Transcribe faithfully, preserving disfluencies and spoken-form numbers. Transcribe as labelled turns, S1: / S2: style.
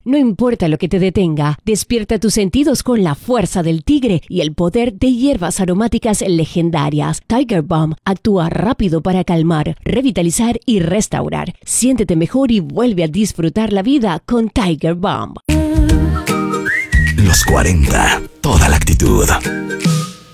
S1: No importa lo que te detenga, despierta tus sentidos con la fuerza del tigre y el poder de hierbas aromáticas legendarias. Tiger Balm actúa rápido para calmar, revitalizar y restaurar. Siéntete mejor y vuelve a disfrutar la vida con Tiger Balm.
S2: Los cuarenta, toda la actitud.